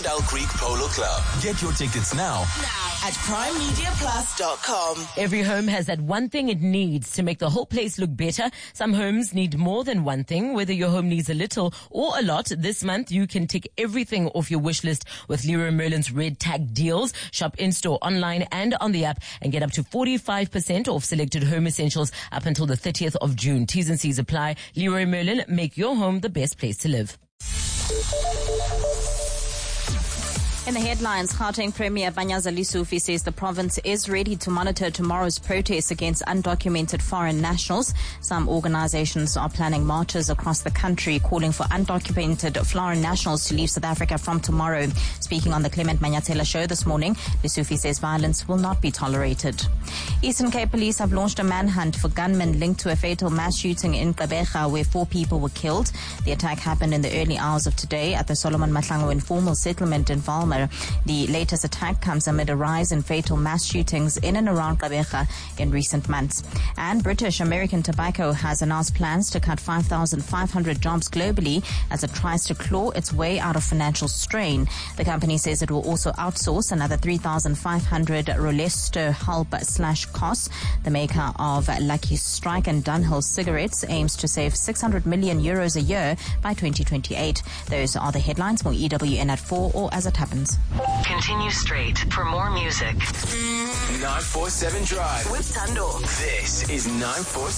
Crocodile Creek Polo Club. Get your tickets now at primemediaplus.com. Every home has that one thing it needs to make the whole place look better. Some homes need more than one thing. Whether your home needs a little or a lot, this month you can tick everything off your wish list with Leroy Merlin's Red Tag deals. Shop in-store, online and on the app and get up to 45% off selected home essentials up until the 30th of June. T's and C's apply. Leroy Merlin, make your home the best place to live. In the headlines, Gauteng Premier Panyaza Lesufi says the province is ready to monitor tomorrow's protests against undocumented foreign nationals. Some organizations are planning marches across the country calling for undocumented foreign nationals to leave South Africa from tomorrow. Speaking on the Clement Manyathela show this morning, Lesufi says violence will not be tolerated. Eastern Cape Police have launched a manhunt for gunmen linked to a fatal mass shooting in Gqeberha where 4 people were killed. The attack happened in the early hours of today at the Solomon Mahlangu informal settlement in Valma. The latest attack comes amid a rise in fatal mass shootings in and around Gqeberha in recent months. And British American Tobacco has announced plans to cut 5,500 jobs globally as it tries to claw its way out of financial strain. The company says it will also outsource another 3,500 Rolesto Hulb/Costs. The maker of Lucky Strike and Dunhill cigarettes aims to save 600 million euros a year by 2028. Those are the headlines. More EWN at 4 or as it happens. Continue straight for more music. 947 Drive With Tando. This is 947.